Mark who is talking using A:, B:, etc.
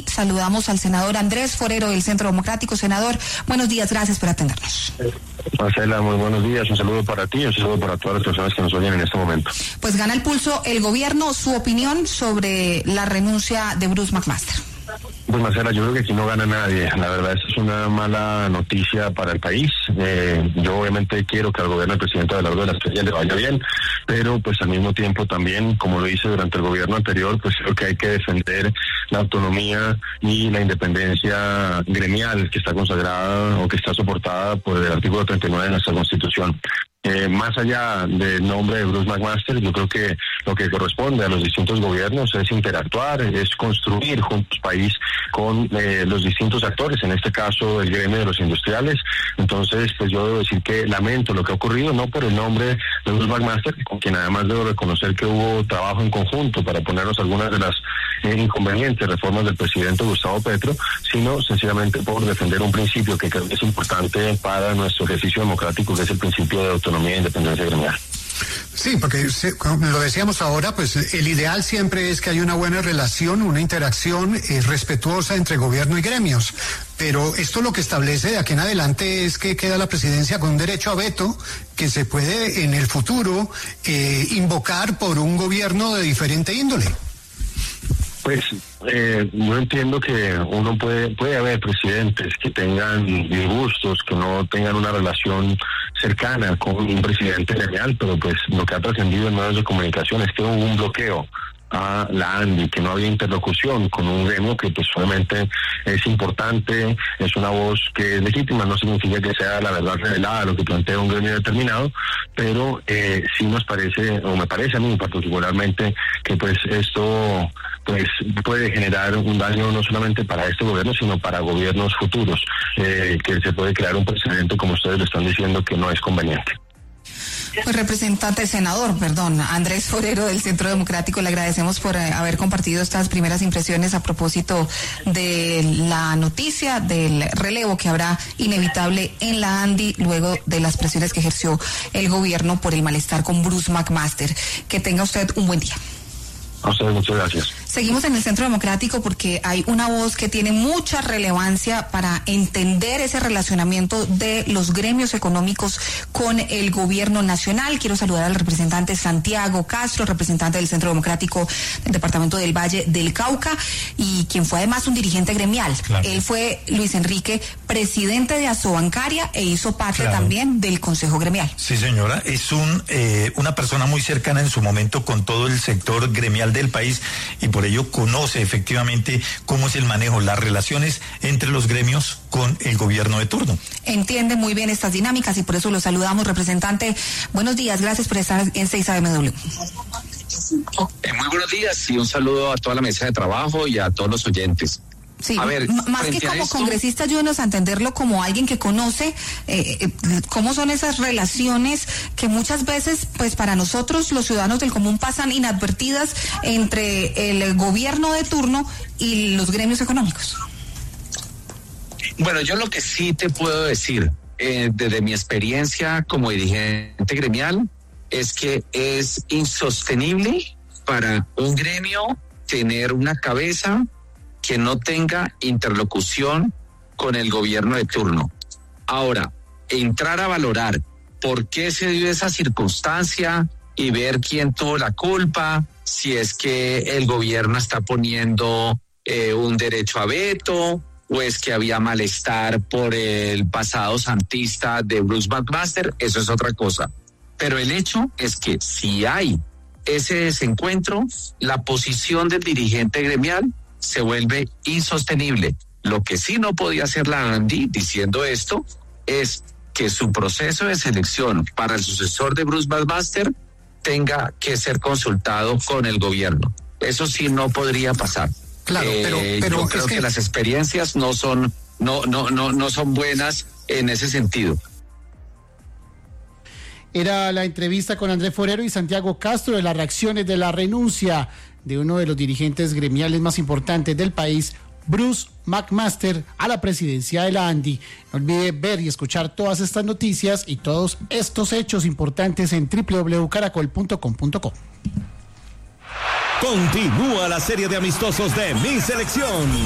A: saludamos al senador Andrés Forero del Centro Democrático. Senador, buenos días, gracias por atendernos.
B: Marcela, muy buenos días, un saludo para ti, un saludo para todas las personas que nos oyen en este momento.
A: Pues gana el pulso el gobierno, su opinión sobre la renuncia de Bruce McMaster.
B: Pues Marcela, yo creo que aquí no gana nadie. La verdad, esta es una mala noticia para el país. Yo obviamente quiero que al gobierno del presidente Abelardo de la Espriella le vaya bien, pero pues al mismo tiempo también, como lo hice durante el gobierno anterior, pues creo que hay que defender la autonomía y la independencia gremial que está consagrada o que está soportada por el artículo 39 de nuestra Constitución. Más allá del nombre de Bruce McMaster, yo creo que lo que corresponde a los distintos gobiernos es interactuar, es construir juntos país con los distintos actores, en este caso el gremio de los industriales. Entonces, pues yo debo decir que lamento lo que ha ocurrido, no por el nombre de Bruce McMaster, con quien además debo reconocer que hubo trabajo en conjunto para ponernos algunas de las inconvenientes reformas del presidente Gustavo Petro, sino sencillamente por defender un principio que creo que es importante para nuestro ejercicio democrático, que es el principio de autonomía e independencia gremial.
C: Sí, porque como lo decíamos ahora, pues el ideal siempre es que haya una buena relación, una interacción respetuosa entre gobierno y gremios. Pero esto lo que establece de aquí en adelante es que queda la presidencia con un derecho a veto que se puede en el futuro invocar por un gobierno de diferente índole.
B: Pues yo entiendo que uno puede haber presidentes que tengan disgustos, que no tengan una relación cercana con un presidente gremial, pero pues lo que ha trascendido en medios de comunicación es que hubo un bloqueo a la ANDI, que no había interlocución con un gremio que pues obviamente es importante, es una voz que es legítima, no significa que sea la verdad revelada lo que plantea un gremio determinado, pero sí nos parece, o me parece a mí particularmente, que pues esto pues puede generar un daño no solamente para este gobierno, sino para gobiernos futuros, que se puede crear un precedente, como ustedes lo están diciendo, que no es conveniente.
A: Pues senador, Andrés Forero del Centro Democrático, le agradecemos por haber compartido estas primeras impresiones a propósito de la noticia del relevo que habrá inevitable en la ANDI luego de las presiones que ejerció el gobierno por el malestar con Bruce McMaster. Que tenga usted un buen día.
B: A ustedes, muchas gracias.
A: Seguimos en el Centro Democrático porque hay una voz que tiene mucha relevancia para entender ese relacionamiento de los gremios económicos con el gobierno nacional. Quiero saludar al representante Santiago Castro, representante del Centro Democrático del Departamento del Valle del Cauca, y quien fue además un dirigente gremial. Claro. Él fue, Luis Enrique, presidente de Asobancaria e hizo parte también del Consejo Gremial.
D: Sí, señora, es una persona muy cercana en su momento con todo el sector gremial del país y por ello conoce efectivamente cómo es el manejo, las relaciones entre los gremios con el gobierno de turno.
A: Entiende muy bien estas dinámicas y por eso lo saludamos, representante. Buenos días, gracias por estar en 6AMW.
E: Muy buenos días y un saludo a toda la mesa de trabajo y a todos los oyentes.
A: Sí, a ver, más que como congresista, ayúdenos a entenderlo como alguien que conoce cómo son esas relaciones que muchas veces, pues para nosotros, los ciudadanos del común, pasan inadvertidas entre el gobierno de turno y los gremios económicos.
E: Bueno, yo lo que sí te puedo decir, desde mi experiencia como dirigente gremial, es que es insostenible para un gremio tener una cabeza que no tenga interlocución con el gobierno de turno. Ahora, entrar a valorar por qué se dio esa circunstancia y ver quién tuvo la culpa, si es que el gobierno está poniendo un derecho a veto, o es que había malestar por el pasado santista de Bruce McMaster, eso es otra cosa. Pero el hecho es que si hay ese desencuentro, la posición del dirigente gremial se vuelve insostenible. Lo que sí no podía hacer la ANDI diciendo esto es que su proceso de selección para el sucesor de Bruce McMaster tenga que ser consultado con el gobierno. Eso sí no podría pasar.
C: Claro, pero
E: yo creo que las experiencias no son buenas en ese sentido.
F: Era la entrevista con Andrés Forero y Santiago Castro de las reacciones de la renuncia de uno de los dirigentes gremiales más importantes del país, Bruce McMaster, a la presidencia de la ANDI. No olvide ver y escuchar todas estas noticias y todos estos hechos importantes en www.caracol.com.co.
G: Continúa la serie de amistosos de Mi Selección.